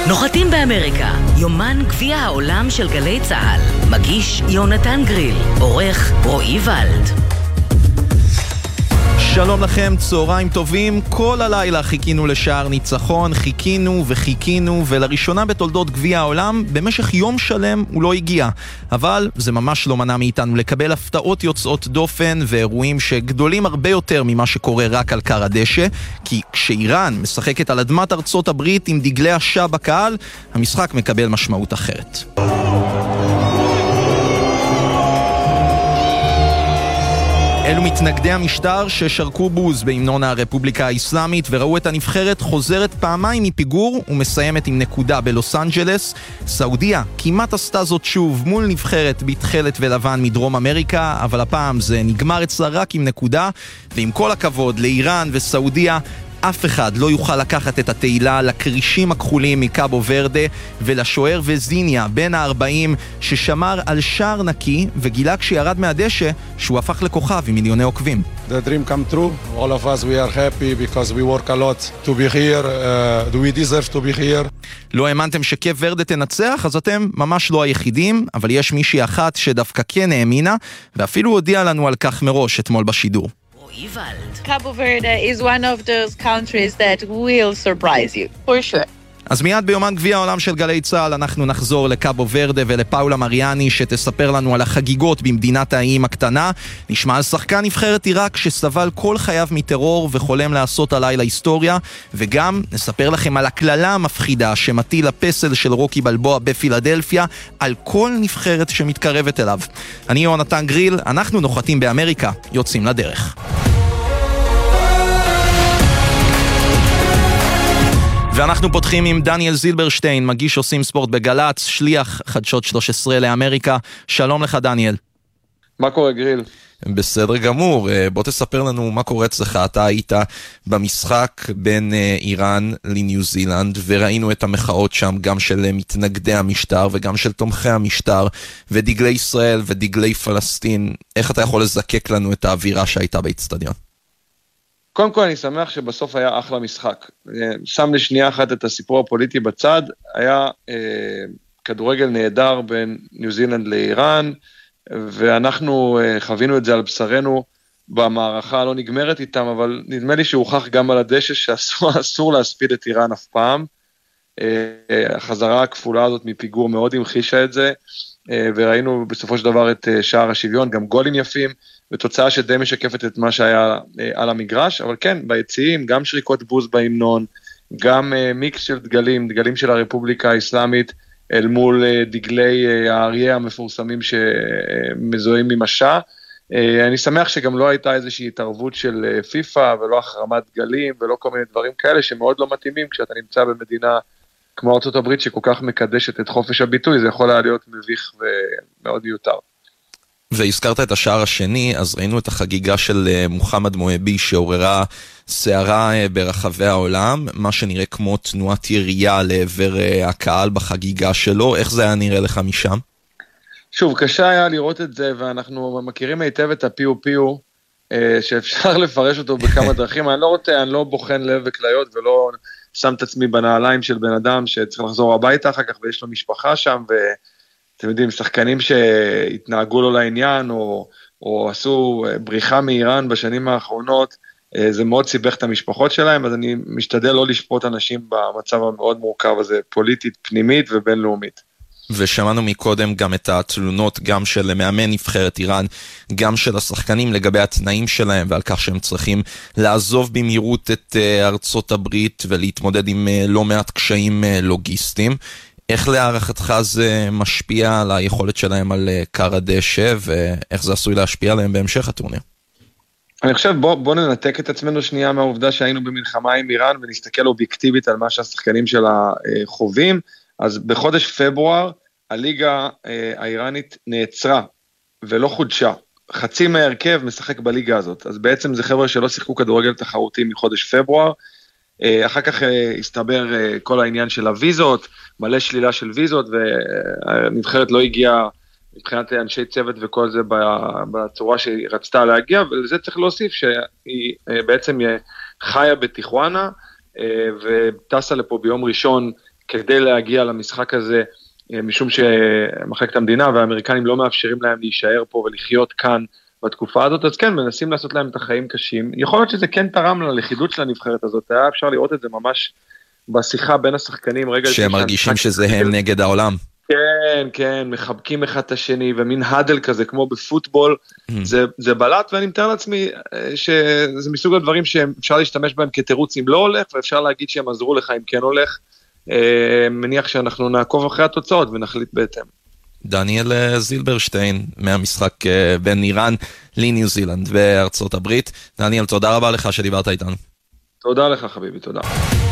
נוחתים באמריקה, יומן גביע העולם של גלי צהל. מגיש יונתן גריל, עורך רועי ולד. שלום לכם, צהריים טובים. כל הלילה חיכינו לשער ניצחון, חיכינו ולראשונה בתולדות גביע העולם במשך יום שלם הוא לא הגיע. אבל זה ממש לא מנע מאיתנו לקבל הפתעות יוצאות דופן ואירועים שגדולים הרבה יותר ממה שקורה רק על קר הדשא, כי כשאיראן משחקת על אדמת ארצות הברית עם דגלי השעה בקהל, המשחק מקבל משמעות אחרת. אלו מתנגדי המשטר ששרקו בוז בהמנון הרפובליקה האסלאמית וראו את הנבחרת חוזרת פעמיים מפיגור ומסיימת עם נקודה בלוס אנג'לס. סעודיה כמעט עשתה זאת שוב מול נבחרת בתכלת ולבן מדרום אמריקה, אבל הפעם זה נגמר אצלה רק עם נקודה, ועם כל הכבוד לאיראן וסעודיה, אף אחד לא יוכל לקחת את התהילה לקרישים הכחולים מקאבו ורדה ולשוער וזיניה בין ה-40 ששמר על שער נקי וגילה כשירד מהדשא שהוא הפך לכוכב עם מיליוני עוקבים. The dream come true. All of us we are happy because we work a lot to be here. We deserve to be here. לא האמנתם שקאב ורדה תנצח? אז אתם ממש לא היחידים, אבל יש מישהי אחת שדווקא כן האמינה ואפילו הודיעה לנו על כך מראש אתמול בשידור. Cabo Verde is one of those countries that will surprise you, for sure. אז מיד ביומן גביע העולם של גלי צהל אנחנו נחזור לקאבו ורדה ולפאולה מריאני שתספר לנו על החגיגות במדינת האיים הקטנה. נשמע על שחקן נבחרת עיראק שסבל כל חייו מטרור וחולם לעשות הלילה היסטוריה, וגם נספר לכם על הכללה המפחידה שמטיל הפסל של רוקי בלבוע בפילדלפיה על כל נבחרת שמתקרבת אליו. אני יונתן גריל, אנחנו נוחתים באמריקה, יוצאים לדרך. ואנחנו פותחים עם דניאל זילברשטיין, מגיש עושים ספורט בגלץ, שליח חדשות 13 לאמריקה. שלום לך דניאל. מה קורה גריל? בסדר גמור, בוא תספר לנו מה קורה אצלך. אתה היית במשחק בין איראן לניו זילנד וראינו את המחאות שם גם של מתנגדי המשטר וגם של תומכי המשטר ודגלי ישראל ודגלי פלסטין. איך אתה יכול לזקק לנו את האווירה שהייתה באצטדיון? קודם כל אני שמח שבסוף היה אחלה משחק. שם לשנייה אחת את הסיפור הפוליטי בצד, היה כדורגל נהדר בין ניו זילנד לאיראן, ואנחנו חווינו את זה על בשרנו במערכה לא נגמרת איתם, אבל נדמה לי שהוכח גם על הדשא שאסור להספיד את איראן אף פעם. החזרה הכפולה הזאת מפיגור מאוד המחישה את זה, וראינו בסופו של דבר את שער השוויון, גם גולים יפים, ותוצאה שדי משקפת את מה שהיה על המגרש, אבל כן, ביציעים, גם שריקות בוז בהמנון, גם מיקס של דגלים של הרפובליקה האסלאמית, אל מול דגלי האריה המפורסמים שמזוהים ממשע. אני שמח שגם לא הייתה איזושהי התערבות של פיפה, ולא החרמת דגלים, ולא כל מיני דברים כאלה, שמאוד לא מתאימים כשאתה נמצא במדינה כמו ארצות הברית, שכל כך מקדשת את חופש הביטוי, זה יכול להיות מביך ומאוד מיותר. והזכרת את השער השני, אז ראינו את החגיגה של מוחמד מואבי שעוררה שערה ברחבי העולם, מה שנראה כמו תנועת ירייה לעבר הקהל בחגיגה שלו. איך זה היה נראה לך משם? שוב, קשה היה לראות את זה, ואנחנו מכירים היטב את הפיו פיו, שאפשר לפרש אותו בכמה דרכים. אני לא בוחן לב וכליות, ולא שם את עצמי בנעליים של בן אדם שצריך לחזור הביתה אחר כך, ויש לו משפחה שם, אתם יודעים, שחקנים שהתנהגו לו לעניין, או עשו בריחה מאיראן בשנים האחרונות, זה מאוד סיבך את המשפחות שלהם, אז אני משתדל לא לשפוט אנשים במצב המאוד מורכב הזה, פוליטית, פנימית ובינלאומית. ושמענו מקודם גם את התלונות, גם של מאמן נבחרת איראן, גם של השחקנים לגבי התנאים שלהם, ועל כך שהם צריכים לעזוב במהירות את ארצות הברית, ולהתמודד עם לא מעט קשיים לוגיסטיים. איך להערכתך זה משפיע על היכולת שלהם על קר הדשא, ואיך זה עשוי להשפיע עליהם בהמשך הטורניר? אני חושב, בוא ננתק את עצמנו שנייה מהעובדה שהיינו במלחמה עם איראן, ונסתכל אובייקטיבית על מה שהשחקנים שלה חווים. אז בחודש פברואר, הליגה האיראנית נעצרה, ולא חודשה. חצי מהרכב משחק בליגה הזאת, אז בעצם זה חבר'ה שלא שיחקו כדורגל תחרותי מחודש פברואר, אחר כך הסתבר כל העניין של הוויזות, מלא שלילה של ויזות, והנבחרת לא הגיעה מבחינת אנשי צוות וכל זה בצורה שהיא רצתה להגיע, ולזה צריך להוסיף שהיא בעצם חיה בטיחואנה, וטסה לפה ביום ראשון כדי להגיע למשחק הזה, משום שמחלקת המדינה והאמריקנים לא מאפשרים להם להישאר פה ולחיות כאן בתקופה הזאת, אז כן, מנסים לעשות להם את החיים קשים. יכול להיות שזה כן תרם ללכידות של הנבחרת הזאת, היה אפשר לראות את זה ממש בשיחה בין השחקנים, שהם מרגישים שזה הם נגד העולם. כן, כן, מחבקים אחד את השני, ומין הדל כזה, כמו בפוטבול, זה בלט, ואני מתאר לעצמי שזה מסוג הדברים שאפשר להשתמש בהם כתירוץ אם לא הולך, ואפשר להגיד שהם עזרו לך אם כן הולך, מניח שאנחנו נעקוב אחרי התוצאות ונחליט בהתאם. דניאל זילברשטיין, מהמשחק בין איראן לניו זילנד בארצות הברית. דניאל, תודה רבה לך שדיברת איתנו. תודה לך חביבי, תודה.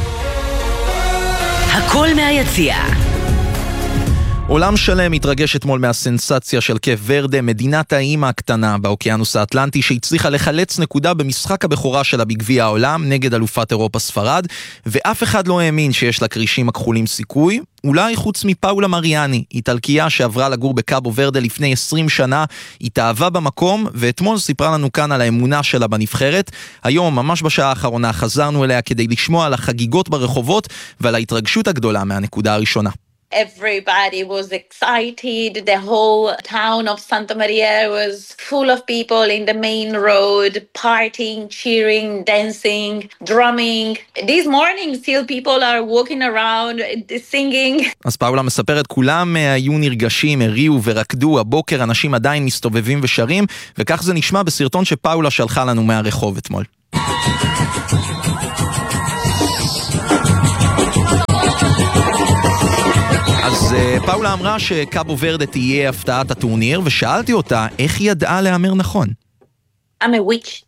הכל מהיציע. עולם שלם התרגש אתמול מהסנסציה של קייפ ורדה, מדינת האיים הקטנה באוקיינוס האטלנטי שהצליחה לחלץ נקודה במשחק הבכורה שלה בגביע העולם נגד אלופת אירופה ספרד, ואף אחד לא האמין שיש לקרישים הכחולים סיכוי, אולי חוץ מפאולה מריאני, איטלקייה שעברה לגור בקאבו ורדה לפני 20 שנה, התאהבה במקום, ואתמול סיפרה לנו כאן על האמונה שלה בנבחרת. היום, ממש בשעה האחרונה, חזרנו אליה כדי לשמוע על החגיגות ברחובות ועל ההתרגשות הגדולה מהנקודה הראשונה. Everybody was excited. The whole town of Santa Maria was full of people in the main road, partying, cheering, dancing, drumming. This morning still people are walking around singing. אז פאולה מספרת, כולם היו נרגשים, הריעו ורקדו, הבוקר אנשים עדיין מסתובבים ושרים, וכך זה נשמע בסרטון שפאולה שלחה לנו מהרחוב אתמול. אז פאולה אמרה שקאבו ורדה תהיה הפתעת הטורניר, ושאלתי אותה איך היא ידעה להאמר נכון. I'm a witch.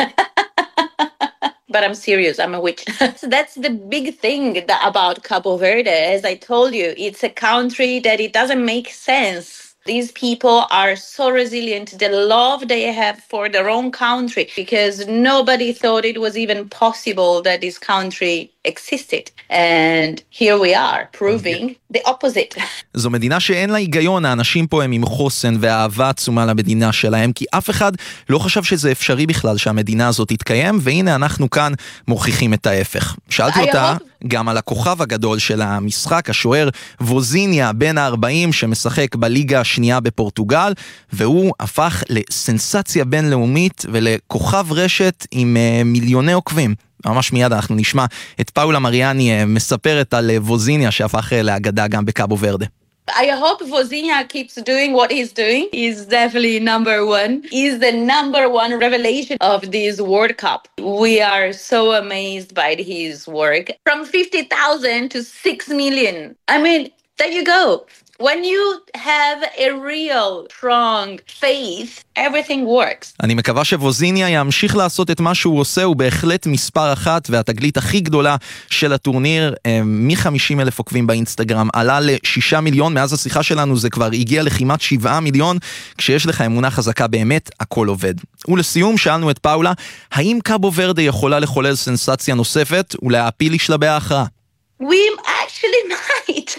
But I'm serious, I'm a witch. So that's the big thing about Cabo Verde. As I told you, it's a country that it doesn't make sense. These people are so resilient. The love they have for their own country, because nobody thought it was even possible that this country existed. And here we are, proving the opposite. זו מדינה שאין לה היגיון, האנשים פה הם עם חוסן ואהבה עצומה למדינה שלהם, כי אף אחד לא חשב שזה אפשרי בכלל שהמדינה הזאת תתקיים, והנה אנחנו כאן מוכיחים את ההפך. שאלתי אותה גם על הכוכב הגדול של המשחק, השוער ווזיניה בן ה-40 שמשחק בליגה השנייה בפורטוגל, והוא הפך לסנסציה בינלאומית ולכוכב רשת עם מיליוני עוקבים. ממש מיד אנחנו נשמע את פאולה מריאני מספרת על ווזיניה שהפך לאגדה גם בקאבו ורדה. I hope Vozinha keeps doing what he's doing. He's definitely number one. He's the number one revelation of this World Cup. We are so amazed by his work. From 50,000 to 6 million. I mean, there you go. When you have a real strong faith, everything works. אני מקווה שווזיניה ימשיך לעשות את מה שהוא עושה, הוא בהחלט מספר אחת, והתגלית הכי גדולה של הטורניר, מ-50,000 עוקבים באינסטגרם, עלה ל6 מיליון, מאז השיחה שלנו זה כבר הגיע לכמעט 7 מיליון, כשיש לך אמונה חזקה באמת, הכל עובד. ולסיום שאלנו את פאולה, האם קאבו ורדה יכולה לחולל סנסציה נוספת, ולהעפיל לשלבי ההכרעה? We actually might.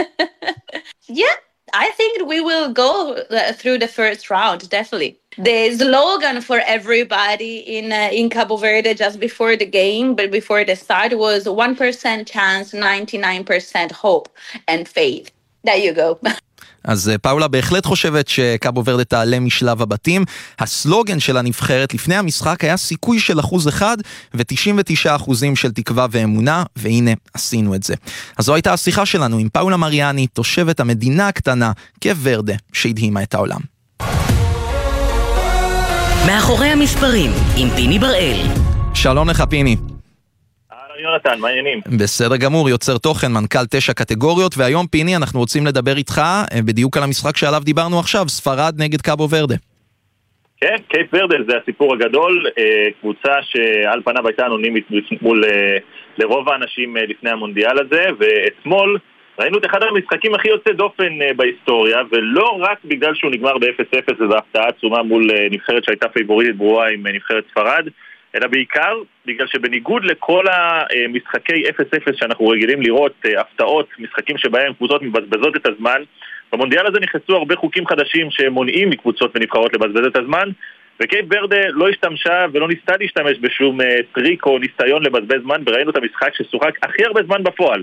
Yeah, I think we will go through the first round, definitely. The slogan for everybody in Cabo Verde just before the game, but before the start, was 1% chance, 99% hope and faith. There you go. אז פאולה בהחלט חושבת שקאבו ורדה תעלה משלב הבתים. הסלוגן של הנבחרת לפני המשחק היה סיכוי של 1% ו99% של תקווה ואמונה, והנה עשינו את זה. אז זו הייתה השיחה שלנו עם פאולה מריאני, תושבת המדינה הקטנה קייפ ורדה, שהדהימה את העולם. מאחורי המספרים עם פיני בראל. שלום לך פיני. יונתן, מה העניינים? בסדר גמור, יוצר תוכן, מנכ"ל 9 קטגוריות, והיום פיני אנחנו רוצים לדבר איתך בדיוק על המשחק שעליו דיברנו עכשיו, ספרד נגד קאבו ורדה. כן, קייפ ורדה זה הסיפור הגדול, קבוצה שעל פניו הייתה אנונימית מול לרוב האנשים לפני המונדיאל הזה, ואתמול ראינו את אחד המשחקים הכי יוצא דופן בהיסטוריה, ולא רק בגלל שהוא נגמר ב-0-0 וזו הפתעה עצומה מול נבחרת שהייתה פייבוריטית ברורה עם נבחרת ספרד, אלא בעיקר בגלל שבניגוד לכל המשחקי 0-0 שאנחנו רגילים לראות, הפתעות, משחקים שבהם קבוצות מבזבזות את הזמן, במונדיאל הזה נכנסו הרבה חוקים חדשים שמונעים מקבוצות ונבחרות לבזבז את הזמן, וקייפ ורדה לא השתמשה ולא ניסתה להשתמש בשום טריק או ניסיון לבזבז זמן, וראינו את המשחק ששוחק הכי הרבה זמן בפועל,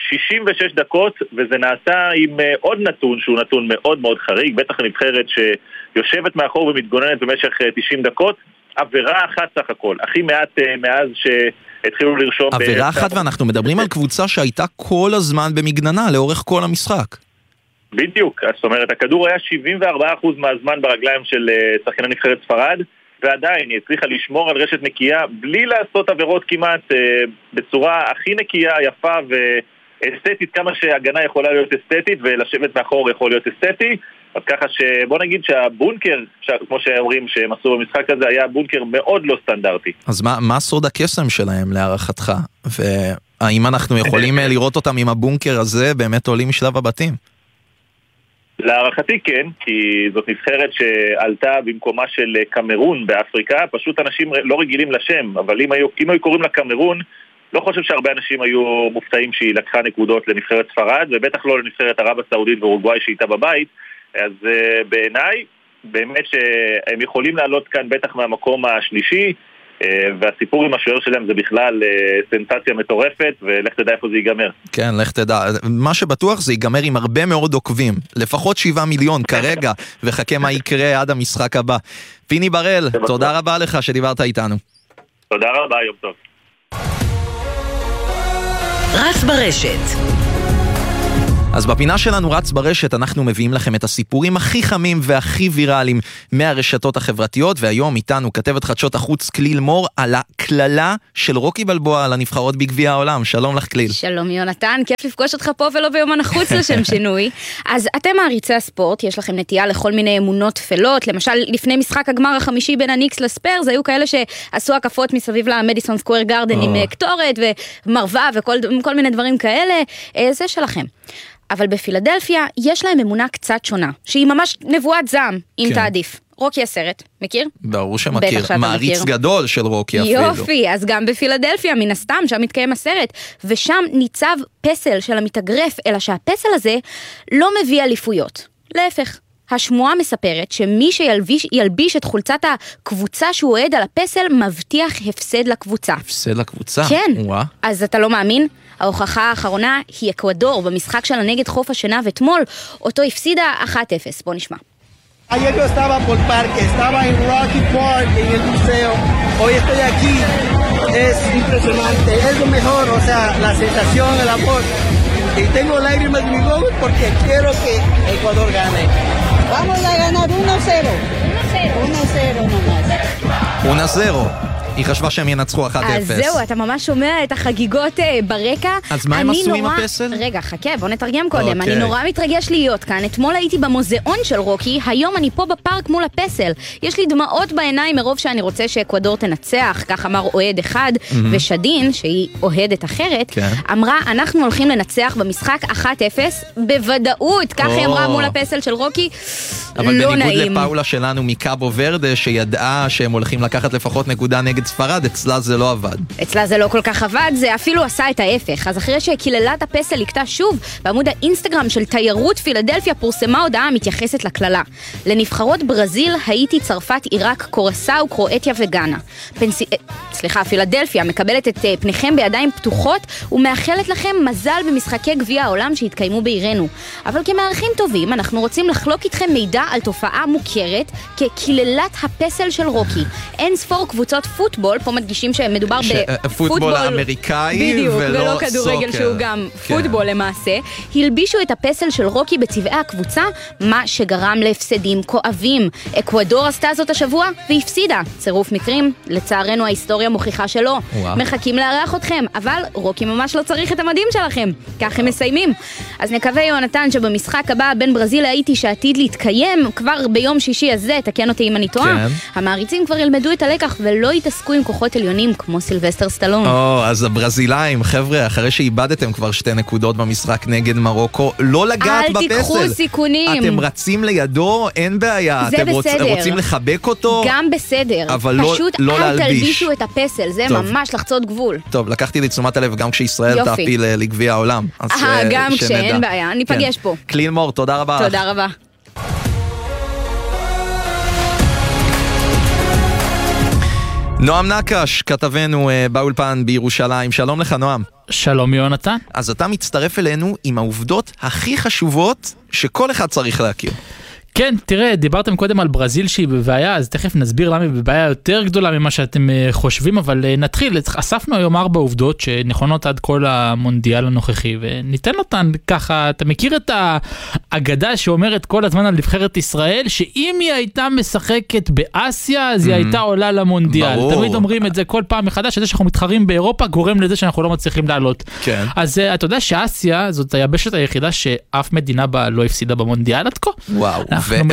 66 דקות, וזה נעשה עם עוד נתון שהוא נתון מאוד מאוד חריג, בטח הנבחרת שיושבת מאחור ומתגוננת במשך 90 דקות, עבירה אחת סך הכל, הכי מעט מאז שהתחילו לרשום... עבירה אחת, ואנחנו מדברים על קבוצה שהייתה כל הזמן במגננה לאורך כל המשחק. בדיוק, זאת אומרת, הכדור היה 74% מהזמן ברגליים של שחקני נבחרת ספרד, ועדיין היא הצליחה לשמור על רשת נקייה בלי לעשות עבירות כמעט, בצורה הכי נקייה, יפה ואסתטית, כמה שהגנה יכולה להיות אסתטית ולשבת מאחור יכול להיות אסתטי. אז ככה שבוא נגיד שהבונקר, כמו שאומרים שהם עשו במשחק הזה, היה בונקר מאוד לא סטנדרטי. אז מה סוד הקסם שלהם להערכתך? והאם אנחנו יכולים לראות אותם עם הבונקר הזה באמת עולים משלב הבתים? להערכתי כן, כי זאת נבחרת שעלתה במקומה של קמרון באפריקה, פשוט אנשים לא רגילים לשם, אבל אם היו קוראים לה קמרון, לא חושב שהרבה אנשים היו מופתעים שהיא לקחה נקודות לנבחרת ספרד, ובטח לא לנבחרת ערב הסעודית ואורוגוואי שהייתה בבית, אז בעיניי, באמת שהם יכולים לעלות כאן בטח מהמקום השלישי, והסיפור עם השוער שלהם זה בכלל סנסציה מטורפת, ולך תדע איפה זה ייגמר. כן, לך תדע. מה שבטוח זה ייגמר עם הרבה מאוד עוקבים, לפחות 7 מיליון כרגע, וחכה מה יקרה עד המשחק הבא. פיני בראל, תודה רבה לך שדיברת איתנו. תודה רבה, יום טוב. רץ ברשת. אז בפינה שלנו רץ ברשת אנחנו מביאים לכם את הסיפורים הכי חמים והכי ויראליים מהרשתות החברתיות, והיום איתנו כתבת חדשות החוץ כליל מור על הכללה של רוקי בלבוע על הנבחרות בגביע העולם. שלום לך כליל. שלום יונתן, כיף לפגוש אותך פה ולא ביומן החוץ לשם שינוי. אז אתם מעריצי הספורט, יש לכם נטייה לכל מיני אמונות תפלות, למשל לפני משחק הגמר החמישי בין הניקס לספרס, היו כאלה שעשו הקפות מסביב למדיסון סקוואר גארדן עם קטורת ומרווה וכל מיני דברים כאלה, זה שלכם. אבל בפילדלפיה יש להם אמונה קצת שונה, שהיא ממש נבואת זעם, אם תעדיף. רוקי הסרט, מכיר? ברור שמכיר, מעריץ גדול של רוקי אפילו. יופי, אז גם בפילדלפיה, מן הסתם, שם מתקיים הסרט, ושם ניצב פסל של המתאגרף, אלא שהפסל הזה לא מביא אליפויות. להפך. השמועה מספרת שמי שילביש את חולצת הקבוצה שהוא אוהד על הפסל, מבטיח הפסד לקבוצה. הפסד לקבוצה? כן. ווא. אז אתה לא מאמין? ההוכחה האחרונה היא אקוודור, במשחק שלה נגד חוף השנה ואתמול, אותו הפסידה 1-0. בוא נשמע. Ayer yo estaba por parque, estaba en Rocky Park, en el museo. Hoy estoy aquí. Es impresionante, es lo mejor, o sea, la sensación, el amor. Y tengo lágrimas en mis ojos porque quiero que Ecuador gane. Vamos a ganar 1-0. 1-0 nomás. 1-0. היא חשבה שהם ינצחו 1-0. אז זהו, אתה ממש שומע את החגיגות ברקע. אז מה הם עשו עם הפסל? רגע, חכה, בוא נתרגם קודם. אני נורא מתרגש להיות כאן. אתמול הייתי במוזיאון של רוקי, היום אני פה בפארק מול הפסל. יש לי דמעות בעיניים מרוב שאני רוצה שאקוודור תנצח, כך אמר אוהד אחד, ושדין, שהיא אוהדת אחרת, אמרה, אנחנו הולכים לנצח במשחק 1-0, בוודאות, כך היא אמרה מול הפסל של רוקי. אבל בניגוד לפאולה שלנו מקאבו ורדה, שידעה שהם הולכים לקחת לפחות נקודה נגד ספרד, אצלה זה לא עבד. אצלה זה לא כל כך עבד, זה אפילו עשה את ההפך. אז אחרי שקללת הפסל לקטה שוב, בעמוד האינסטגרם של תיירות פילדלפיה פורסמה הודעה המתייחסת לכללה. לנבחרות ברזיל, האיטי, צרפת, עיראק, קורסאו, קרואטיה וגאנה. פילדלפיה מקבלת את פניכם בידיים פתוחות ומאחלת לכם מזל במשחקי גביע העולם שהתקיימו בעירנו. אבל כמארחים טובים, אנחנו רוצים לחלוק איתכם מידע על תופעה מוכרת כקללת הפסל של רוקי. אין ספור קבוצות פוטבול, פה מדגישים שמדובר בפוטבול אמריקאי בדיוק, ולא כדורגל שהוא גם פוטבול למעשה, הלבישו את הפסל של רוקי בצבעי הקבוצה, מה שגרם להפסדים כואבים. אקוודור עשתה זאת השבוע והפסידה. צירוף מקרים, לצערנו ההיסטוריה מוכיחה שלא. מחכים לארח אתכם, אבל רוקי ממש לא צריך את המדים שלכם. כך הם מסיימים. אז נקווה יונתן שבמשחק הבא בין ברזיל להאיטי שעתיד להתקיים כבר ביום שישי הזה, תקן אותי אם אני טועה. המעריצים כבר ילמדו את הלקח ולא יתעסקו עם כוחות עליונים כמו סילבסטר סטלון. אז הברזילאים, חבר'ה, אחרי שאיבדתם כבר 2 נקודות במשחק נגד מרוקו, לא לגעת בפסל. אל תיקחו סיכונים. אתם רצים לידו, אין בעיה. זה אתם בסדר. רוצים לחבק אותו. גם בסדר. אבל פשוט לא אל להלביש. תלבישו את הפסל, זה ממש לחצות גבול. טוב, לקחתי לתשומת הלב גם כשישראל תעפיל לגביע העולם. גם כשאין בעיה, ניפגש פה. כליל מור, תודה רבה. תודה רבה. נועם נקש, כתבנו באולפן בירושלים. שלום לך נועם. שלום יונתן. אז אתה מצטרף אלינו עם העובדות הכי חשובות שכל אחד צריך להכיר. כן, תראה, דיברתם קודם על ברזיל שהיא בבעיה, אז תכף נסביר למה היא בבעיה יותר גדולה ממה שאתם חושבים, אבל נתחיל. אספנו היום 4 עובדות שנכונות עד כל המונדיאל הנוכחי, וניתן אותן ככה. אתה מכיר את האגדה שאומרת כל הזמן על נבחרת ישראל, שאם היא הייתה משחקת באסיה, אז היא הייתה עולה למונדיאל. ברור. תמיד אומרים את זה כל פעם מחדש, שזה שאנחנו מתחרים באירופה, גורם לזה שאנחנו לא מצליחים לעלות. כן. אז אתה יודע שאסיה זאת היבשת היחידה שאף מדינה בה לא הפסידה במונדיאל עד כה. וואו.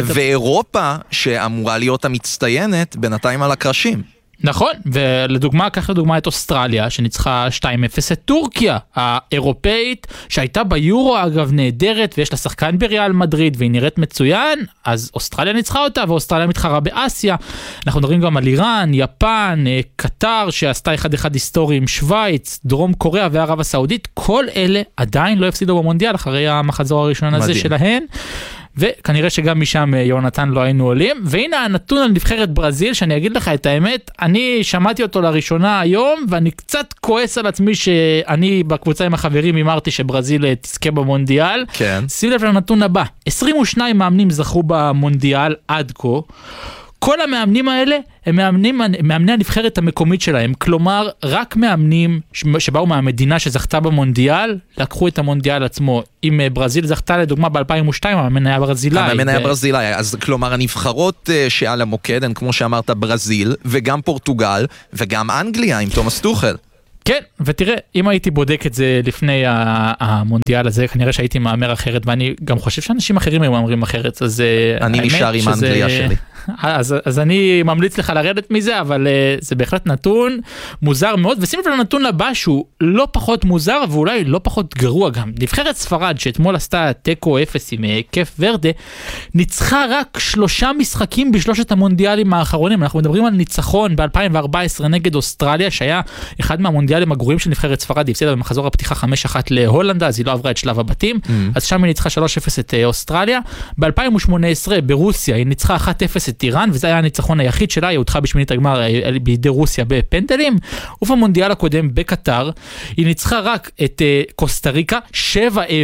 ואירופה שאמורה להיות המצטיינת בינתיים על הקרשים. נכון, ולדוגמה, כך לדוגמה את אוסטרליה שניצחה 2-0 את טורקיה האירופאית, שהייתה ביורו אגב נהדרת, ויש לה שחקן בריאל מדריד והיא נראית מצוין, אז אוסטרליה ניצחה אותה, ואוסטרליה מתחרה באסיה. אנחנו מדברים גם על איראן, יפן, קטר שעשתה 1-1 היסטורי עם שוויץ, דרום קוריאה וערב הסעודית, כל אלה עדיין לא הפסידו במונדיאל אחרי המחזור הראשון הזה שלהן. וכנראה שגם משם יונתן לא היינו עולים. והנה הנתון על נבחרת ברזיל, שאני אגיד לך את האמת, אני שמעתי אותו לראשונה היום, ואני קצת כועס על עצמי שאני בקבוצה עם החברים אמרתי שברזיל תזכה במונדיאל. כן. שים לב לנתון הבא, 22 מאמנים זכו במונדיאל עד כה. כל המאמנים האלה הם מאמני הנבחרת המקומית שלהם, כלומר רק מאמנים שבאו מהמדינה שזכתה במונדיאל, לקחו את המונדיאל עצמו. אם ברזיל זכתה לדוגמה ב-2002, המאמן היה ברזילאי. המאמן היה ברזילאי, אז כלומר הנבחרות שעל המוקד הן כמו שאמרת ברזיל, וגם פורטוגל, וגם אנגליה עם תומאס טוחל. כן, ותראה, אם הייתי בודק את זה לפני המונדיאל הזה, כנראה שהייתי מאמר אחרת, ואני גם חושב שאנשים אחרים הם מאמרים אחרת, אז אני נשאר עם אנגליה שלי. אז אני ממליץ לך לרדת מזה, אבל זה בהחלט נתון מוזר מאוד, ושים לב לנתון הבא שהוא לא פחות מוזר, ואולי לא פחות גרוע גם. נבחרת ספרד, שאתמול עשתה טקו 0 עם קייפ ורדה, ניצחה רק 3 משחקים בשלושת המונדיאלים האחרונים. אנחנו מדברים על ניצחון ב-2014 נגד אוסטרליה, שהיה אחד מהמונדיאלים הגרועים של נבחרת ספרד, היא הפסידה במחזור הפתיחה 5-1 להולנד, אז היא לא עברה את שלב הבתים, אז שם היא ניצחה 3-0 את אוסטרליה. ב-2018 ברוסיה היא ניצחה 1-0 את איראן, וזה היה הניצחון היחיד שלה, היא הודחה בשמינית הגמר בידי רוסיה בפנדלים. ובמונדיאל הקודם בקטר, היא ניצחה רק את קוסטה ריקה, 7-0,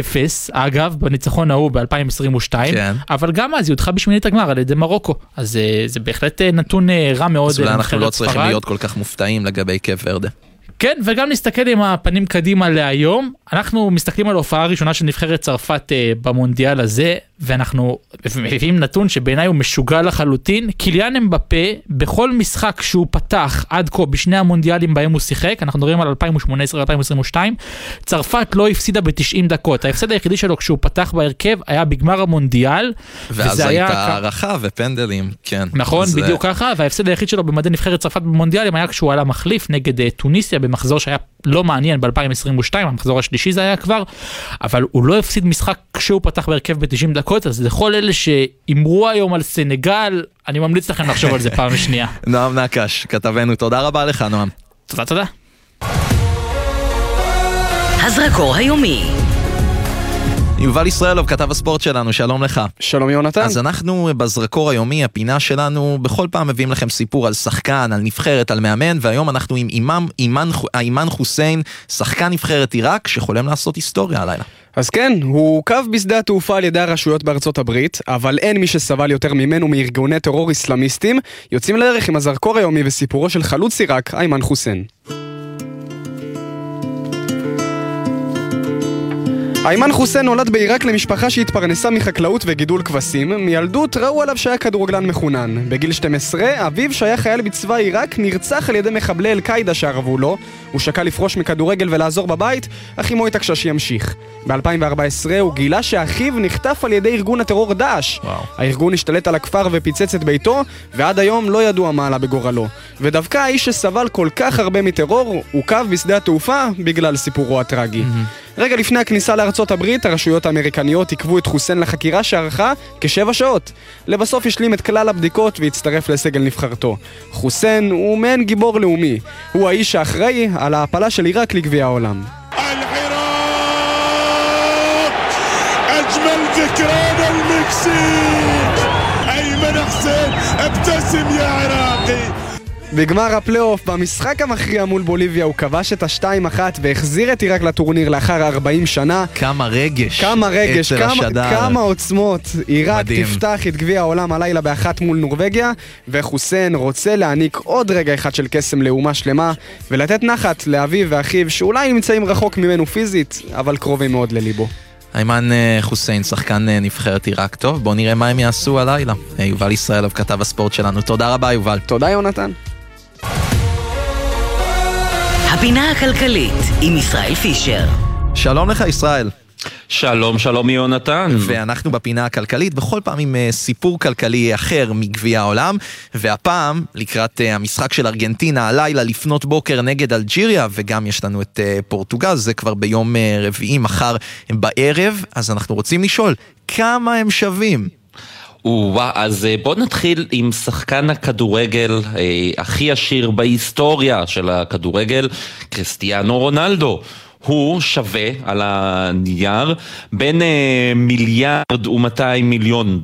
אגב, בניצחון ההוא ב-2022, כן. אבל גם אז היא הודחה בשמינית הגמר על ידי מרוקו, אז זה בהחלט נתון רע מאוד. אז אולי אנחנו לא צריכים להיות כל כך מופתעים לגבי קייפ ורדה. כן, וגם נסתכל עם הפנים קדימה להיום. אנחנו מסתכלים על ההופעה הראשונה של נבחרת צרפת במונדיאל הזה, ואנחנו מביאים נתון שבעיניי הוא משוגע לחלוטין. קיליאן אמבפה, בכל משחק שהוא פתח עד כה בשני המונדיאלים בהם הוא שיחק, אנחנו מדברים על 2018-2022, צרפת לא הפסידה ב-90 דקות. ההפסד היחידי שלו כשהוא פתח בהרכב היה בגמר המונדיאל. ואז הייתה הערכה ופנדלים, כן. נכון, בדיוק ככה, וההפסד היחיד שלו במדי נבחרת צרפת במונדיאלים היה כשהוא עלה מחליף נגד טוניסיה במחזור שהיה לא מעניין ב-2022, המחזור השלישי זה היה כבר, אבל הוא לא הפסיד משחק כשהוא פתח בהרכב ב-90 דקות, אז לכל אלה שאמרו היום על סנגל, אני ממליץ לכם לחשוב על זה פעם שנייה. נועם נקש, כתבנו, תודה רבה לך נועם. תודה. הזרקור היומי. יובל ישראלוב, כתב הספורט שלנו, שלום לך. שלום יונתן. אז אנחנו בזרקור היומי, הפינה שלנו, בכל פעם מביאים לכם סיפור על שחקן, על נבחרת, על מאמן, והיום אנחנו עם אימן חוסיין, שחקן נבחרת עיראק, שחולם לעשות היסטוריה הלילה. אז כן, הוא הוקף בשדה התעופה על ידי הרשויות בארצות הברית, אבל אין מי שסבל יותר ממנו מארגוני טרור איסלאמיסטים. יוצאים לדרך עם הזרקור היומי וסיפורו של חלוץ עיראק, אימן חוסיין. אימן חוסיין נולד בעיראק למשפחה שהתפרנסה מחקלאות וגידול כבשים. מילדות ראו עליו שהיה כדורגלן מחונן. בגיל 12, אביו שהיה חייל בצבא עיראק נרצח על ידי מחבלי אל-קאידה שערבו לו. הוא שקל לפרוש מכדורגל ולעזור בבית, אך אמו התעקשה שימשיך. ב-2014 הוא גילה שאחיו נחטף על ידי ארגון הטרור דאעש. הארגון השתלט על הכפר ופיצץ את ביתו, ועד היום לא ידוע מה עלה בגורלו. ודווקא האיש שסבל כל כך הרבה מטרור, הוקף בשדה התעופה בגלל סיפורו הטרגי. רגע לפני הכניסה לארצות הברית, הרשויות האמריקניות עיכבו את חוסיין לחקירה שערכה כ7 שעות. לבסוף השלים את כלל הבדיקות והצטרף לסגל נבחרתו. חוסיין הוא מעין גיבור לאומי. הוא האיש האחראי על ההפלה של עיראק לגביע העולם. أجمل ذكرى المكسيك أيمن حسين ابتسم يا عراقي בגמר הפלייאוף, במשחק המכריע מול בוליביה, הוא כבש את ה-2-1 והחזיר את עיראק לטורניר לאחר 40 שנה. כמה רגש. כמה עוצמות. עיראק תפתח את גביע העולם הלילה באחת מול נורווגיה, וחוסיין רוצה להעניק עוד רגע אחד של קסם לאומה שלמה, ולתת נחת לאביו ואחיו שאולי נמצאים רחוק ממנו פיזית, אבל קרובים מאוד לליבו. איימן חוסיין, שחקן נבחרת עיראק. טוב, בואו נראה מה הם יעשו הלילה. יובל ישראלוב, כתב הספורט שלנו. תודה רבה, יובל. תודה, יונתן. הפינה הכלכלית עם ישראל פישר. שלום לך, ישראל. שלום, שלום יונתן. ואנחנו בפינה הכלכלית, בכל פעם עם סיפור כלכלי אחר מגביע העולם, והפעם לקראת המשחק של ארגנטינה הלילה לפנות בוקר נגד אלג'יריה, וגם יש לנו את פורטוגל, זה כבר ביום רביעי מחר בערב, אז אנחנו רוצים לשאול, כמה הם שווים? אז בוא נתחיל עם שחקן הכדורגל הכי עשיר בהיסטוריה של הכדורגל, קריסטיאנו רונלדו. הוא שווה על הנייר בין $1.2 מיליארד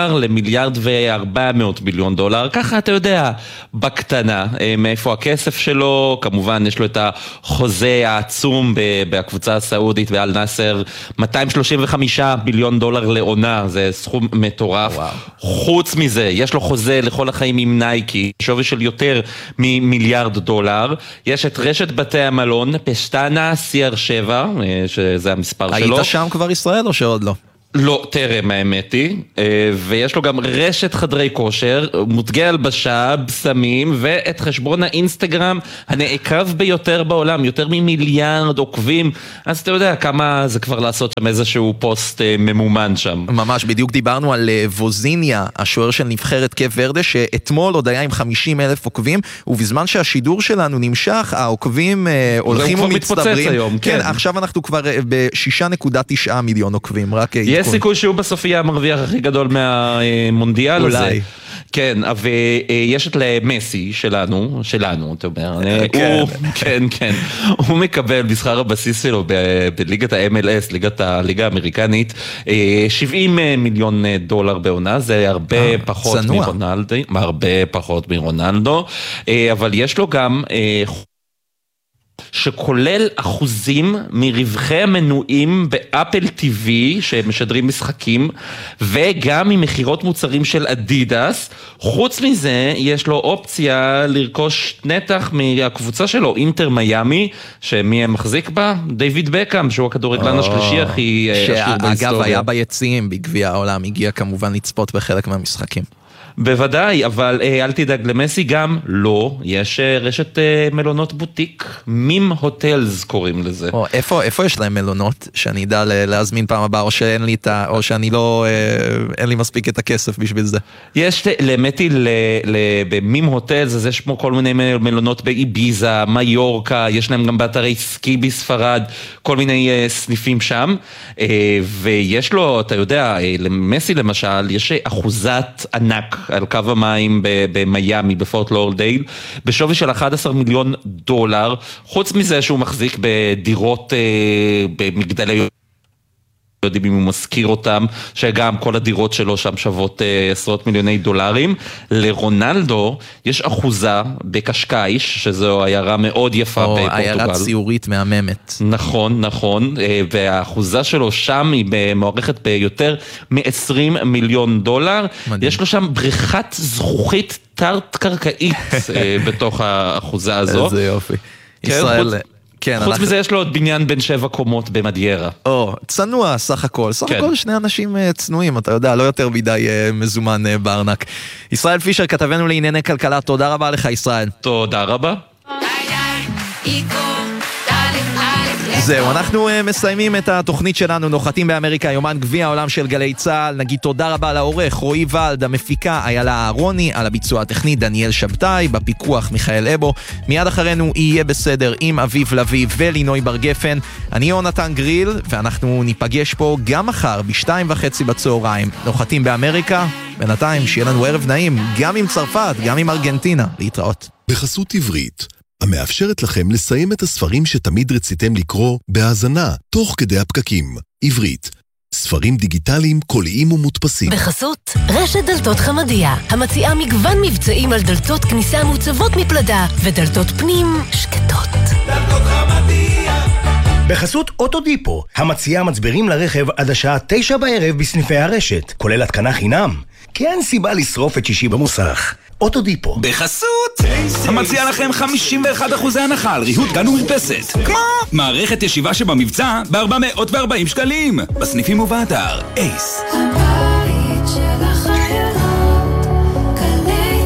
ל$1.4 מיליארד, ככה אתה יודע, בקטנה, מאיפה הכסף שלו. כמובן יש לו את החוזה העצום בקבוצה הסעודית ואל נאסר, $235 מיליון לעונה, זה סכום מטורף. חוץ מזה, יש לו חוזה לכל החיים עם נייקי, שווי של יותר $1 מיליארד. יש את רשת בתי המלון, פשטנה CR7, שזה המספר שלו. היית שם כבר ישראל או שעוד לא? לא, טרם האמת היא, ויש לו גם רשת חדרי כושר, מותגי הלבשה, בסמים, ואת חשבון האינסטגרם הנעקב ביותר בעולם, יותר ממיליארד עוקבים, אז אתה יודע כמה זה כבר לעשות שם איזשהו פוסט ממומן שם. ממש, בדיוק דיברנו על ווזיניה, השוער של נבחרת קייפ ורדה, שאתמול עוד היה עם 50,000 עוקבים, ובזמן שהשידור שלנו נמשך, העוקבים הולכים ומצטברים. היום, כן, עכשיו אנחנו כבר ב6.9 מיליון עוקבים, רק יש סיכוי שהוא בסוף יהיה המרוויח הכי גדול מהמונדיאל הזה. אולי. כן, ויש את למסי שלנו, אתה אומר, כן, הוא מקבל בשכר הבסיס שלו בליגת ה-MLS, ליגה האמריקנית, $70 מיליון בעונה, זה הרבה פחות מרונלדו, אבל יש לו גם שכולל אחוזים מרווחי המנויים באפל TV שמשדרים משחקים, וגם ממחירות מוצרים של אדידס. חוץ מזה יש לו אופציה לרכוש נתח מהקבוצה שלו, אינטר מיאמי, שמי מחזיק בה? דיוויד בקאם, שהוא הכדורגלן השלישי הכי עשיר בהיסטוריה. שאגב היה ביציעים בגביע העולם, הגיע כמובן לצפות בחלק מהמשחקים. בוודאי, אבל אל תדאג למסי גם לא, יש רשת מלונות בוטיק, מים הוטלס קוראים לזה. איפה יש להם מלונות שאני אדע להזמין פעם הבאה, או שאני לא, אין לי מספיק את הכסף בשביל זה? יש, למתי, במים הוטלס, אז יש כמו כל מיני מלונות באיביזה, מיורקה, יש להם גם באתרי סקי בספרד, כל מיני סניפים שם, ויש לו, אתה יודע, למסי למשל, יש אחוזת ענק על קו המים במיימי, בפורט לורדייל, בשווי של $11 מיליון. חוץ מזה שהוא מחזיק בדירות במגדלי, יודעים אם הוא מזכיר אותם, שגם כל הדירות שלו שם שוות עשרות מיליוני דולרים. לרונלדו יש אחוזה בקשקייש, שזו עיירה מאוד יפה בפורטוגל. עיירה ציורית מהממת. נכון, והאחוזה שלו שם היא מוערכת ביותר $20 מיליון. יש לו שם בריכת זכוכית תרת קרקעית בתוך האחוזה הזו. איזה יופי. ישראל... חוץ מזה יש לו עוד בניין בין 7 קומות במדיירה. צנוע סך הכל. סך הכל שני אנשים צנועים, אתה יודע, לא יותר מדי מזומן בארנק. ישראל פישר, כתבנו לענייני כלכלה, תודה רבה לך ישראל. תודה רבה. זהו, אנחנו מסיימים את התוכנית שלנו, נוחתים באמריקה, יומן גביע העולם של גלי צהל. נגיד תודה רבה לעורך רועי ולד, המפיקה איילה אהרוני, על הביצוע הטכני דניאל שבתאי, בפיקוח מיכאל אבו. מיד אחרינו יהיה בסדר עם אביב לוי ולינוי בר גפן. אני יונתן גריל, ואנחנו ניפגש פה גם מחר ב2:30 בצהריים. נוחתים באמריקה, בינתיים שיהיה לנו ערב נעים, גם עם צרפת, גם עם ארגנטינה. להתראות. בחסות עברית, המאפשרת לכם לסיים את הספרים שתמיד רציתם לקרוא בהאזנה, תוך כדי הפקקים. עברית, ספרים ספרים דיגיטליים, קוליים ומודפסים. בחסות רשת דלתות חמדיה, המציעה מגוון מבצעים על דלתות כניסה מוצבות מפלדה ודלתות פנים שקטות. דלתות חמדיה. בחסות אוטודיפו, המציעה מצברים לרכב עד השעה 9 בערב בסניפי הרשת, כולל התקנה חינם. כי אין סיבה לשרוף את שישי במוסך. אוטודיפו. בחסות המציע לכם 51% הנחה על ריהוט גן ומרפסת, כמו מערכת ישיבה שבמבצע ב-440 שקלים בסניפים ובאתר אייס. הבית של החיילות, גלי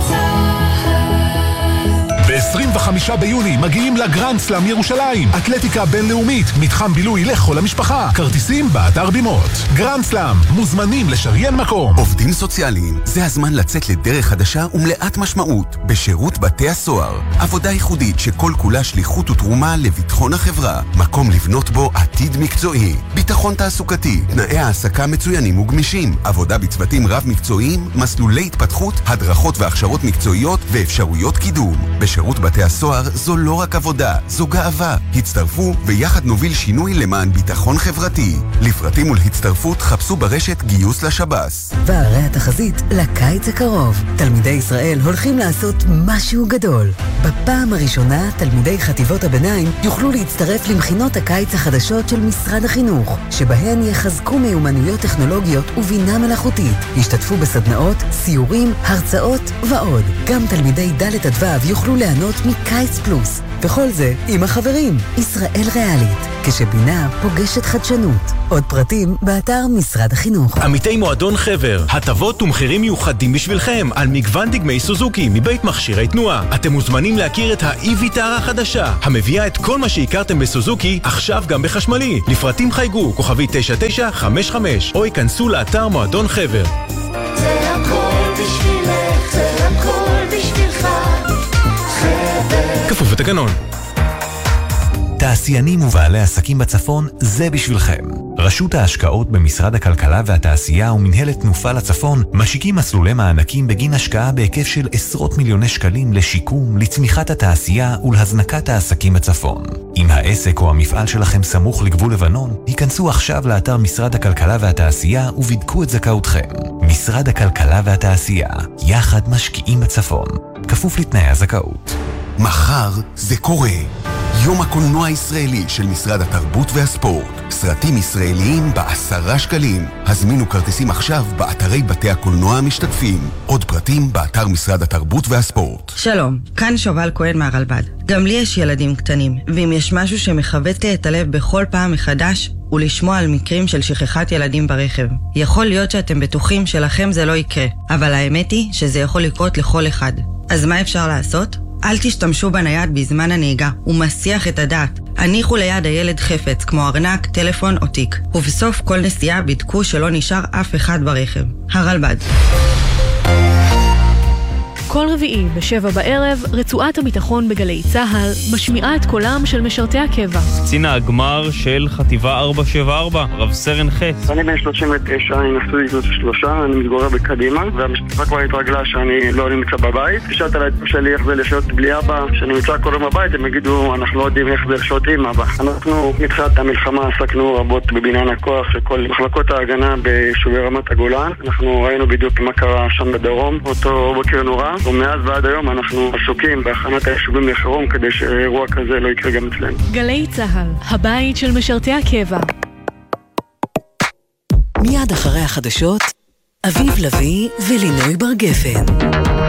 צהל. ב-25 ביוני מגיעים לגרנד סלאם ירושלים, אתלטיקה בינלאומית, מתחם בילוי לכל המשפחה, כרטיסים באתר בימות. גרנד סלאם, מוזמנים לשריין מקום. עובדים סוציאליים, זה הזמן לצאת לדרך חדשה ומלאת משמעות בשירות בתי הסוהר. עבודה ייחודית שכל כולה שליחות ותרומה לביטחון החברה, מקום לבנות בו עתיד מקצועי, ביטחון תעסוקתי, תנאי העסקה מצוינים וגמישים, עבודה בצוותים רב מקצועיים, מסלולי התפתחות, הדרכות והכשרות מקצועיות ואפשרויות קידום. בשירות בתי הסוהר זו לא רק עבודה, זו גאווה. הצטרפו ויחד נוביל שינוי למען ביטחון חברתי. לפרטים ולהצטרפות חפשו ברשת גיוס לשב"ס. והרי התחזית לקיץ הקרוב. תלמידי ישראל הולכים לעשות משהו גדול. בפעם הראשונה תלמידי חטיבות הביניים יוכלו להצטרף למכינות הקיץ החדשות של משרד החינוך, שבהן יחזקו מיומנויות טכנולוגיות ובינה מלאכותית. ישתתפו בסדנאות, סיורים, הרצאות ועוד. גם תלמידי ד' עד ו' יוכלו ליהנות מקיץ פלוס. וכל זה עם החברים. ישראל ריאלית, כשבינה פוגשת חדשנות. עוד פרטים באתר משרד החינוך. עמיתי מועדון חבר, הטבות ומחירים מיוחדים בשבילכם על מגוון דגמי סוזוקי מבית מכשירי תנועה. אתם מוזמנים להכיר את ה-e-ויטרה החדשה, המביאה את כל מה שהכרתם בסוזוקי עכשיו גם בחשמלי. לפרטים חייגו כוכבי 9955 או ייכנסו לאתר מועדון חבר. זה הכל בשבילך, זה הכל בשבילך, חבר. כפוף לתקנון. תעשיינים ובעלי עסקים בצפון, זה בשבילכם. רשות ההשקעות במשרד הכלכלה והתעשייה ומנהלת תנופה לצפון משיקים מסלולי מענקים בגין השקעה בהיקף של עשרות מיליוני שקלים לשיקום, לצמיחת התעשייה ולהזנקת העסקים בצפון. אם העסק או המפעל שלכם סמוך לגבול לבנון, היכנסו עכשיו לאתר משרד הכלכלה והתעשייה ובדקו את זכאותכם. משרד הכלכלה והתעשייה, יחד משקיעים בצפון. כפוף לתנאי הזכאות. מחר זה קורה. יום הקולנוע הישראלי של משרד התרבות והספורט. סרטים ישראליים ב10 שקלים. הזמינו כרטיסים עכשיו באתרי בתי הקולנוע המשתתפים. עוד פרטים באתר משרד התרבות והספורט. שלום, כאן שובל כהן מהרלב"ד. גם לי יש ילדים קטנים, ואם יש משהו שמחבט לי את הלב בכל פעם מחדש, הוא לשמוע על מקרים של שכחת ילדים ברכב. יכול להיות שאתם בטוחים שלכם זה לא יקרה, אבל האמת היא שזה יכול לקרות לכל אחד. אז מה אפשר לעשות? אל תשתמשו בנייד בזמן הנהיגה, הוא מסיח את הדעת. הניחו ליד הילד חפץ, כמו ארנק, טלפון או תיק. ובסוף כל נסיעה בדקו שלא נשאר אף אחד ברכב. הרלב"ד. כל רביעי ב7 בערב, רצועת הביטחון בגלי צהל משמיעה את קולם של משרתי הקבע. קצין הגמר של חטיבה 474, רב סרן חץ. אני בן 39, אני נשוי זוג 3, אני מתגורר בקדימה, והמשפחה כבר התרגלה שאני לא נמצא בבית. כשאתה להדפו שלי איך זה לחיות בלי אבא, שאני נמצא כל יום בבית, הם יגידו, אנחנו לא יודעים איך זה לחיות עם אבא. אנחנו מתחילת המלחמה עסקנו רבות בבניין הכוח של כל מחלקות ההגנה ביישובי רמת הגולן. אנחנו ראינו בדיוק מה קרה שם בדרום, אותו בוקר נורא. ומאז ועד היום אנחנו עסוקים בהכנת היישובים לחירום כדי שאירוע כזה לא יקרה גם אצלנו. גלי צהל, הבית של משרתי הקבע. מיד אחרי החדשות, אביב לוי ולינוי בר גפן.